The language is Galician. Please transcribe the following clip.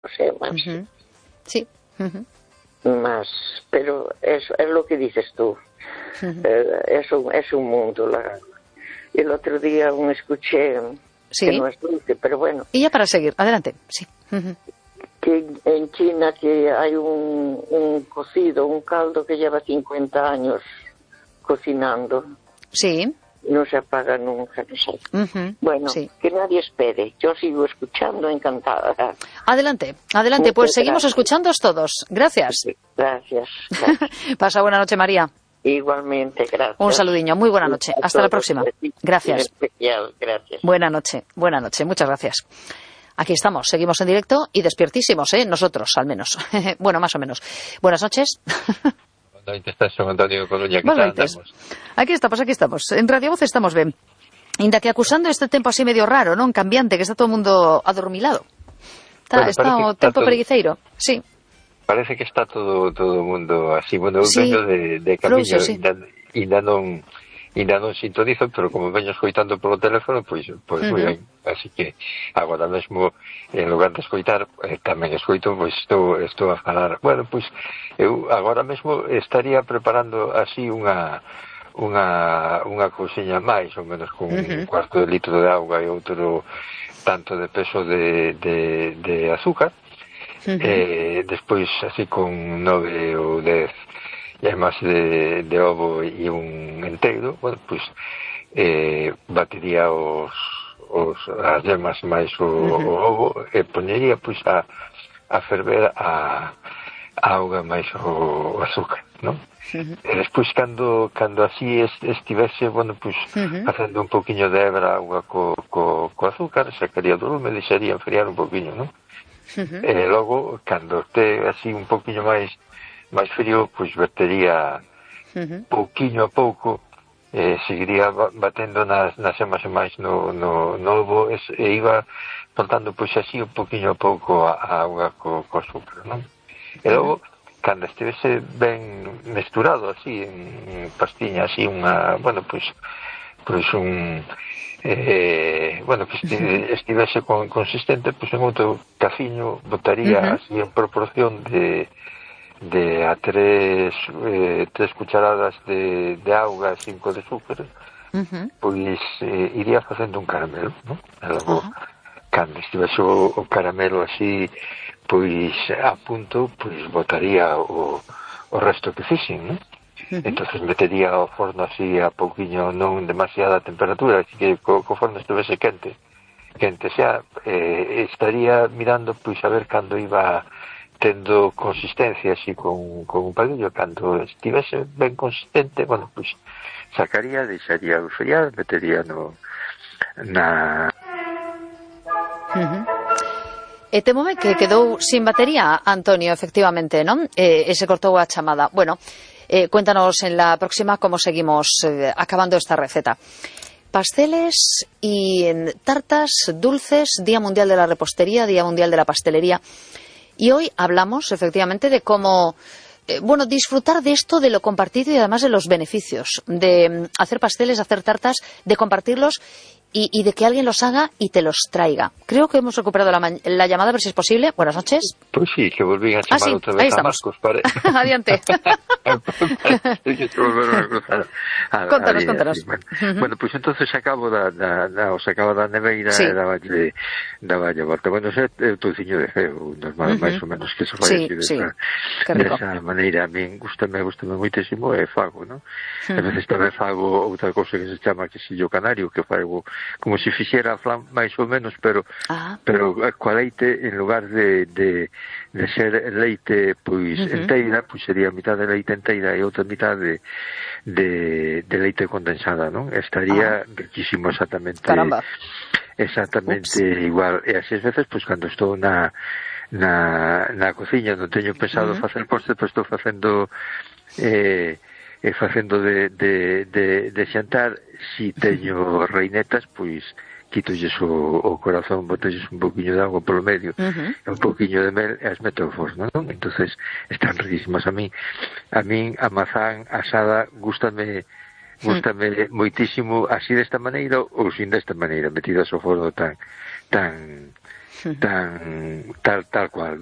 o sea, más. Sí. Más, pero eso es lo que dices tú. Es un mundo. El otro día aún escuché, que no es dulce, pero bueno. Y ya para seguir, adelante, sí. Que en China que hay un cocido, un caldo que lleva 50 años cocinando. Sí. No se apaga nunca, no sé. Bueno, que nadie espere. Yo sigo escuchando, encantada. Adelante, Muchas pues seguimos gracias. escuchándoos todos. Gracias. Gracias. Pasa buena noche, María. Igualmente, gracias. Un saludiño, muy buena noche. Hasta la próxima. Gracias. Especial, gracias. Buena noche, muchas gracias. Aquí estamos, seguimos en directo y despiertísimos, nosotros al menos. Bueno, más o menos. Buenas noches. Aquí estamos. En Radio Voz estamos ben. Inda que acusando este tempo así medio raro, non? Cambiante, que está todo o mundo adormilado. Está o tempo preguiceiro. Sí. Parece que está todo o mundo así. Bueno, eu venho de camiño ainda non sintonizo, pero como veño escoitando polo teléfono, pois moi ben. Así que agora mesmo, en lugar de escoitar, tamén escoito, pois estou a falar. Bueno, pois eu agora mesmo estaría preparando así unha cousiña máis ou menos con un cuarto de litro de auga e outro tanto de peso de azúcar. Despois así con 9 ou 10 yemas de ovo e un enteiro, bueno, pois batiría as yemas máis o ovo e poñería pois a ferver a auga máis o azúcar, non? E despois cando así estivese, bueno, pois facendo un poquinho de hebra auga co azúcar, sacaría do lume, deixaría enfriar un poquinho, non? E logo, cando este así un poquinho máis frío, pois vertería pouquiño a pouco, seguiría batendo nas yemas e máis no ovo e iba soltando pois así un poquinho a pouco a auga co azúcar, non? E logo, cando estivese ben mesturado así en pastiña, así unha, bueno, pois un bueno, que estivese consistente, pois en outro caciño botaría así en proporción de a 3 cucharadas de auga, 5 de azúcar, pois iría facendo un caramelo, non? E logo, cando estivese o caramelo así, pois a punto, pois botaría o resto que fixen, non? Entonces metería o forno así a pouquiño, non demasiada temperatura, así que co forno estivese quente xa, estaría mirando pois a ver cando iba tendo consistencia así con un palillo. Cando estivese ben consistente, bueno, pois sacaría, deixaría enfriar, metería na... E temome que quedou sin batería, Antonio, efectivamente, non? E se cortou a chamada. Bueno, cuéntanos en la próxima cómo seguimos acabando esta receta. Pasteles y tartas dulces, Día Mundial de la Repostería, Día Mundial de la Pastelería. Y hoy hablamos, efectivamente, de cómo, disfrutar de esto, de lo compartido y además de los beneficios, de hacer pasteles, hacer tartas, de compartirlos y de que alguien los haga y te los traiga. Creo que hemos recuperado la llamada, a ver si es posible. Buenas noches. Pues sí, que volví a chamar outra vez a Marcos. Adiante. Contanos. Bueno, pues entonces acabo da neveira e davalle volta. Bueno, é o touciño de feo, normal, máis ou menos, que se fai así desa maneira. A min gustame moitísimo e fago, non? A veces tamén fago outra cousa que se chama quesillo canario, que fago como se fixera flan máis ou menos, pero coa leite, en lugar de ser leite pois enteira, pois sería mitad de leite enteira e outra mitad de leite condensada, non? Estaría riquísimo, exactamente igual. E así veces, pois cando estou na cociña, non teño pensado facer postre, pois estou facendo de xantar. Si teño reinetas, pois quitolles o corazón, botolles un poquinho de agua polo medio e un poquinho de mel e as meto ao forno, non? Entonces están riquísimas. A min a mazán asada gústame moitísimo así desta maneira ou sin desta maneira, metidas ao forno tan tal cual.